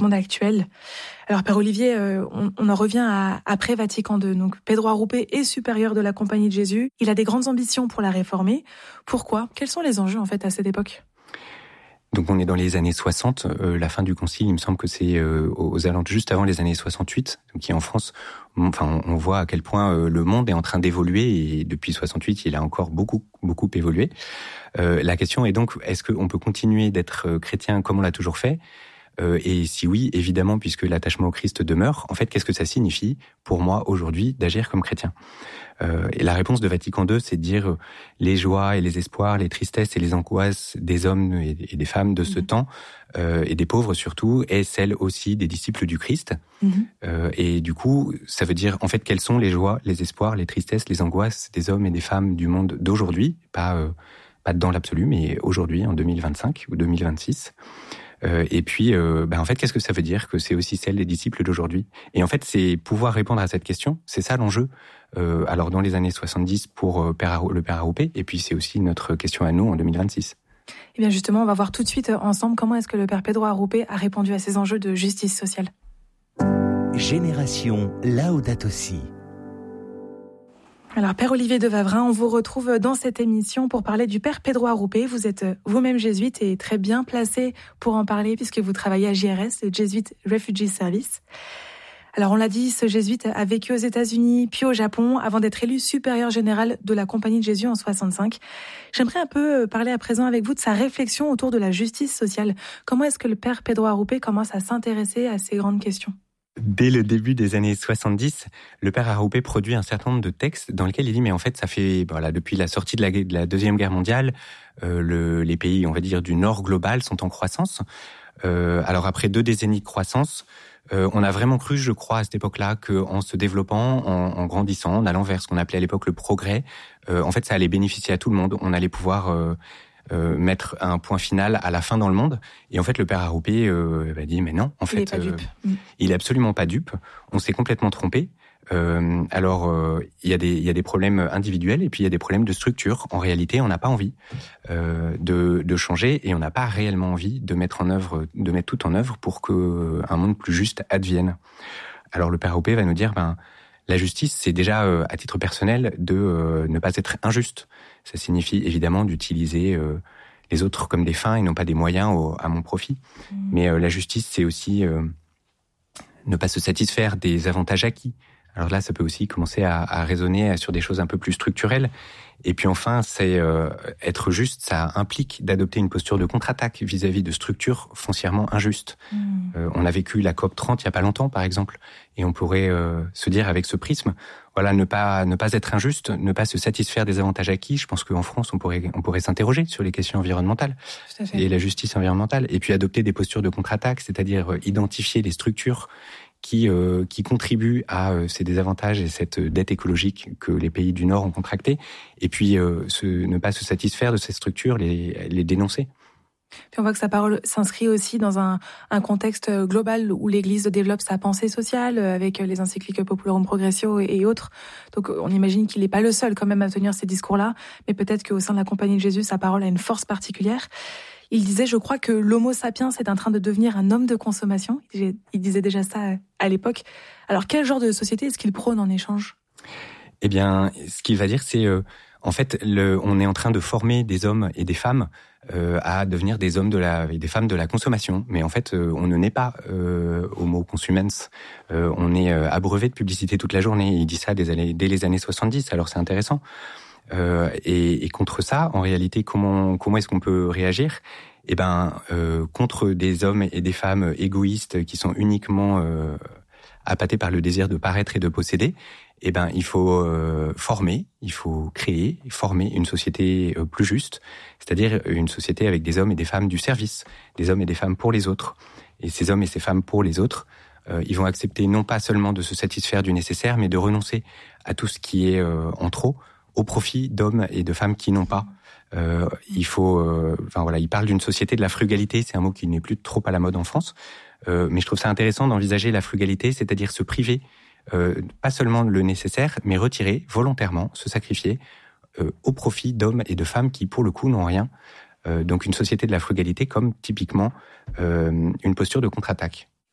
monde actuel. Alors, Père Olivier, on en revient après Vatican II. Donc, Pedro Arrupe est supérieur de la Compagnie de Jésus. Il a des grandes ambitions pour la réformer. Pourquoi ? Quels sont les enjeux, en fait, à cette époque ? Donc on est dans les années 60, la fin du concile, il me semble que c'est aux alentours, juste avant les années 68, qui en France, on voit à quel point le monde est en train d'évoluer, et depuis 68, il a encore beaucoup évolué. La question est donc, est-ce qu'on peut continuer d'être chrétien comme on l'a toujours fait ? Et si oui, évidemment, puisque l'attachement au Christ demeure, en fait, qu'est-ce que ça signifie pour moi aujourd'hui d'agir comme chrétien ? Et la réponse de Vatican II, c'est de dire les joies et les espoirs, les tristesses et les angoisses des hommes et des femmes de ce temps, et des pauvres surtout, et celles aussi des disciples du Christ. Et du coup, ça veut dire, en fait, quelles sont les joies, les espoirs, les tristesses, les angoisses des hommes et des femmes du monde d'aujourd'hui, pas dans l'absolu, mais aujourd'hui, en 2025 ou 2026. Et puis, en fait, qu'est-ce que ça veut dire que c'est aussi celle des disciples d'aujourd'hui ? Et en fait, c'est pouvoir répondre à cette question, c'est ça l'enjeu. Alors, dans les années 70 pour le Père Arrupe, et puis c'est aussi notre question à nous en 2026. Eh bien justement, on va voir tout de suite ensemble comment est-ce que le Père Pedro Arrupe a répondu à ces enjeux de justice sociale. Génération Laudato Si. Alors, Père Olivier de Wavrin, on vous retrouve dans cette émission pour parler du Père Pedro Arrupe. Vous êtes vous-même jésuite et très bien placé pour en parler puisque vous travaillez à JRS, le Jesuit Refugee Service. Alors, on l'a dit, ce jésuite a vécu aux États-Unis, puis au Japon, avant d'être élu supérieur général de la Compagnie de Jésus en 65. J'aimerais un peu parler à présent avec vous de sa réflexion autour de la justice sociale. Comment est-ce que le Père Pedro Arrupe commence à s'intéresser à ces grandes questions ? Dès le début des années 70, le Père Arrupe produit un certain nombre de textes dans lesquels il dit, mais en fait, ça fait, depuis la sortie de la Deuxième Guerre mondiale, les pays, on va dire, du Nord global sont en croissance. Alors après 2 décennies de croissance, on a vraiment cru, je crois, à cette époque-là, qu'en se développant, en grandissant, en allant vers ce qu'on appelait à l'époque le progrès, en fait, ça allait bénéficier à tout le monde. On allait pouvoir mettre un point final à la fin dans le monde. Et en fait, le Père Arrupe dit, mais non, en fait, il est absolument pas dupe. On s'est complètement trompé. Alors, il y a des problèmes individuels et puis il y a des problèmes de structure. En réalité, on n'a pas envie de changer et on n'a pas réellement envie de mettre tout en œuvre pour que un monde plus juste advienne. Alors, le Père Arrupe va nous dire, la justice, c'est déjà, à titre personnel, de ne pas être injuste. Ça signifie évidemment d'utiliser les autres comme des fins et non pas des moyens à mon profit. Mais la justice, c'est aussi ne pas se satisfaire des avantages acquis. Alors là, ça peut aussi commencer à raisonner sur des choses un peu plus structurelles. Et puis enfin, c'est être juste, ça implique d'adopter une posture de contre-attaque vis-à-vis de structures foncièrement injustes. On a vécu la COP 30 il y a pas longtemps, par exemple, et on pourrait se dire avec ce prisme, voilà, ne pas être injuste, ne pas se satisfaire des avantages acquis. Je pense qu'en France, on pourrait s'interroger sur les questions environnementales et la justice environnementale, et puis adopter des postures de contre-attaque, c'est-à-dire identifier les structures qui contribuent à ces désavantages et cette dette écologique que les pays du Nord ont contractée, et puis ne pas se satisfaire de ces structures, les dénoncer. Puis on voit que sa parole s'inscrit aussi dans un contexte global où l'Église développe sa pensée sociale avec les encycliques Populorum Progressio et autres. Donc on imagine qu'il n'est pas le seul quand même à tenir ces discours-là, mais peut-être qu'au sein de la Compagnie de Jésus, sa parole a une force particulière. Il disait, je crois, que l'homo sapiens est en train de devenir un homme de consommation. Il disait déjà ça à l'époque. Alors, quel genre de société est-ce qu'il prône en échange ? Eh bien, ce qu'il va dire, c'est, en fait, on est en train de former des hommes et des femmes à devenir des hommes et des femmes de la consommation. Mais en fait, on ne naît pas homo consumens. On est abreuvé de publicité toute la journée. Il dit ça dès les années 70, alors c'est intéressant. Et contre ça, en réalité, comment est-ce qu'on peut réagir ? Eh ben, contre des hommes et des femmes égoïstes qui sont uniquement appâtés par le désir de paraître et de posséder. Eh ben, il faut former une société plus juste, c'est-à-dire une société avec des hommes et des femmes du service, des hommes et des femmes pour les autres. Et ces hommes et ces femmes pour les autres, ils vont accepter non pas seulement de se satisfaire du nécessaire, mais de renoncer à tout ce qui est en trop, au profit d'hommes et de femmes qui n'ont pas. Il parle d'une société de la frugalité, c'est un mot qui n'est plus trop à la mode en France, mais je trouve ça intéressant d'envisager la frugalité, c'est-à-dire se priver, pas seulement le nécessaire, mais retirer volontairement, se sacrifier au profit d'hommes et de femmes qui, pour le coup, n'ont rien. Donc une société de la frugalité comme typiquement une posture de contre-attaque.